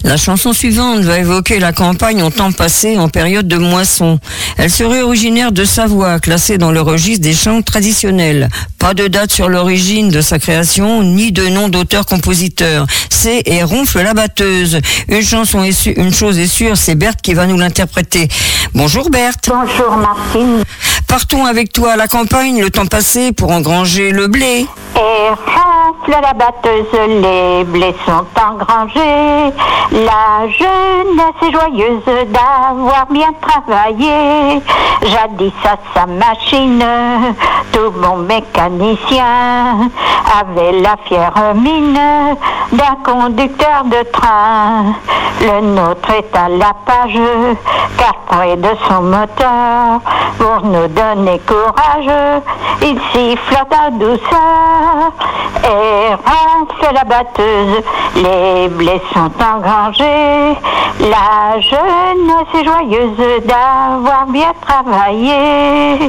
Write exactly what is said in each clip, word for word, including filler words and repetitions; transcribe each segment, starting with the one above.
La chanson suivante va évoquer la campagne en temps passé en période de moisson. Elle serait originaire de Savoie, classée dans le registre des chants traditionnels. Pas de date sur l'origine de sa création, ni de nom d'auteur-compositeur. C'est Et ronfle la batteuse. Une chanson est su- une chose est sûre, c'est Berthe qui va nous l'interpréter. Bonjour Berthe. Bonjour Martine. Partons avec toi à la campagne, le temps passé pour engranger le blé. Et ronfle la batteuse, les blés sont engrangés. La jeunesse est joyeuse d'avoir bien travaillé. Jadis à sa machine, tout bon mécanicien avait la fière mine d'un conducteur de train. Le nôtre est à la page, car près de son moteur, pour nous donner courage, il siffle à douceur. Et ronfle la batteuse, les blés sont engrangés. La jeunesse est joyeuse d'avoir bien travaillé.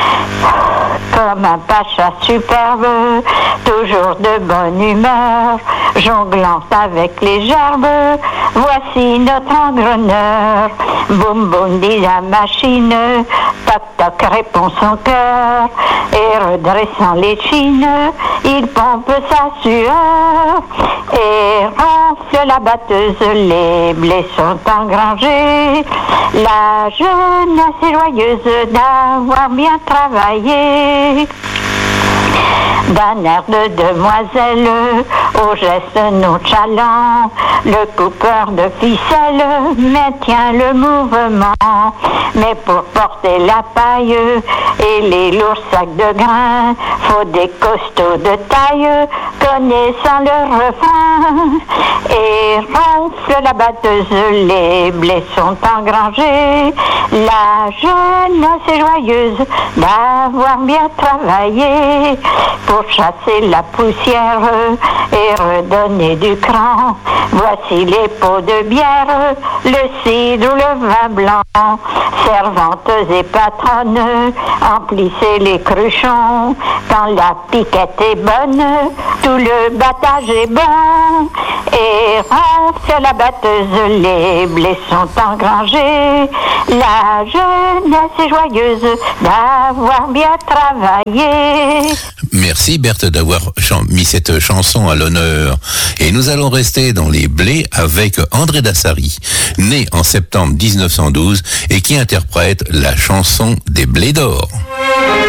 Comme un pacha superbe, toujours de bonne humeur, jonglant avec les gerbes, voici notre engreneur. Boum boum dit la machine, toc toc répond son cœur, et redressant les chines, il pompe sa sueur. Et ronfle la batteuse, les blés sont engrangés. La jeunesse est joyeuse d'avoir bien travaillé. D'un air de demoiselle, au geste nonchalant, le coupeur de ficelle maintient le mouvement. Mais pour porter la paille et les lourds sacs de grains, faut des costauds de taille, connaissant le refrain. Et ronfle la batteuse, les blés sont engrangés. La jeunesse est joyeuse d'avoir bien travaillé. Pour chasser la poussière et redonner du cran, voici les pots de bière, le cidre ou le vin blanc. Servantes et patronnes, emplissez les cruchons. Quand la piquette est bonne, tout le battage est bon. Et ronfle la batteuse, les blés sont engrangés. La jeunesse est joyeuse d'avoir bien travaillé. Merci Berthe d'avoir chan- mis cette chanson à l'honneur. Et nous allons rester dans les blés avec André Dassary, né en septembre dix-neuf cent douze et qui interprète la chanson des blés d'or.